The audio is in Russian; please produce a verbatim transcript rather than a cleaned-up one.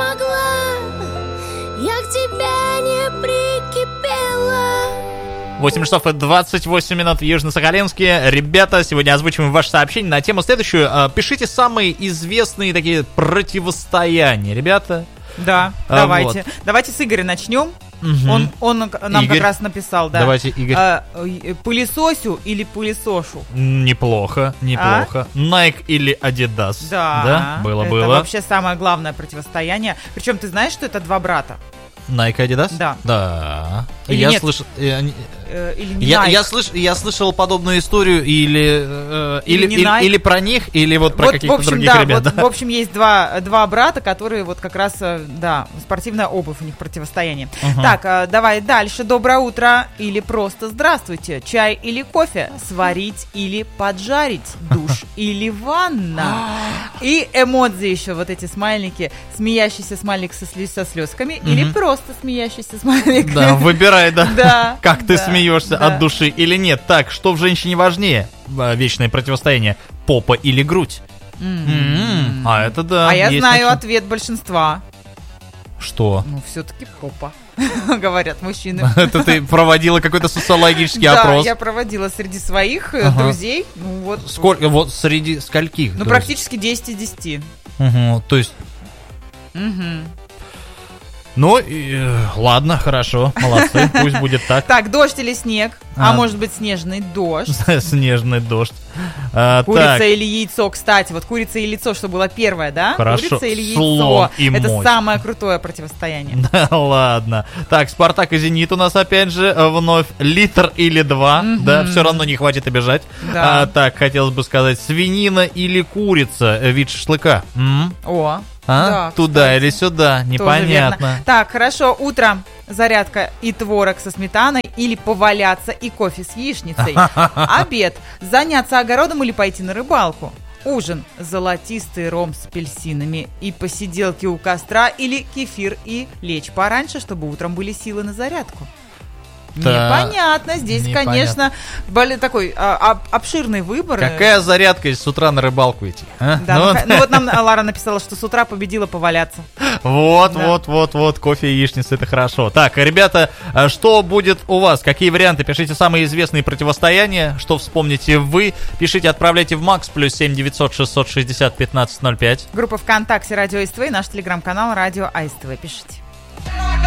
могла, я к тебе не прикипела. восемь часов и двадцать восемь минут в Южно-Сахалинске. Ребята, сегодня озвучиваем ваше сообщение на тему следующую. Пишите самые известные такие противостояния, ребята. Да, а, давайте. Вот. Давайте с Игоря начнем. Угу. Он, он нам Игорь. как раз написал, да. Давайте, Игорь. А, пылесосю или пылесошу? Неплохо, неплохо. А? Nike или Adidas? Да, да? Было, это было. вообще самое главное противостояние. Причем ты знаешь, что это два брата? Nike и Adidas? Да. Да. Или я нет? слышал. Я, э, или не я, Nike. я, слыш, я слышал подобную историю или э, или, или, или, или про них, или вот про вот, каких-то в общем, других да, ребят. Вот, да? в общем, есть два, два брата, которые вот как раз, да, спортивная обувь у них противостояние. Uh-huh. Так, давай дальше. Доброе утро или просто здравствуйте. Чай или кофе, сварить или поджарить, душ или ванна. И эмодзи еще, вот эти смайлики, смеящийся смайлик со, слез, со слезками uh-huh. или просто смеящийся смайлик. Да, выбирай, да. Да. Как ты да, смеешься, да. от души или нет. Так, что в женщине важнее? Вечное противостояние. Попа или грудь? Mm-hmm. А это да. А я знаю начин... ответ большинства. Что? Ну, все-таки попа, говорят мужчины. Это ты проводила какой-то социологический опрос? Да, я проводила среди своих ага. друзей. Ну, вот. Сколько, вот среди скольких? Ну, практически десять из десяти. Угу, то есть... Угу. Ну, э, ладно, хорошо, молодцы, пусть будет так. Так, дождь или снег, а, а может быть снежный дождь. Снежный дождь. А, курица так. или яйцо, кстати, вот курица и яйцо, что было первое, да? Хорошо. Курица или Слон яйцо. и Это мощь. самое крутое противостояние. Да ладно. Так, Спартак и Зенит у нас опять же вновь литр или два. Mm-hmm. Да, все равно не хватит обижать. Да. А, так, хотелось бы сказать, свинина или курица, вид шашлыка. М? О, а? да, Туда кстати. или сюда, непонятно. Так, хорошо, утро, зарядка и творог со сметаной или поваляться и кофе с яичницей. Обед, заняться огородом или пойти на рыбалку. Ужин, золотистый ром с апельсинами и посиделки у костра или кефир и лечь пораньше, чтобы утром были силы на зарядку. Да. Непонятно. Здесь, Непонятно. конечно, более такой а, обширный выбор. Какая зарядка, если с утра на рыбалку идти? А? Да, ну, ну, ну вот нам Лара написала, что с утра победила поваляться. Вот, да. вот, вот, вот, кофе и яичница, это хорошо. Так, ребята, что будет у вас? Какие варианты? Пишите самые известные противостояния, что вспомните вы. Пишите, отправляйте в Макс, плюс семь девятьсот шестьсот шестьдесят пятнадцать ноль пять. Группа ВКонтакте Радио СТВ и наш телеграм-канал Радио АСТВ. Пишите.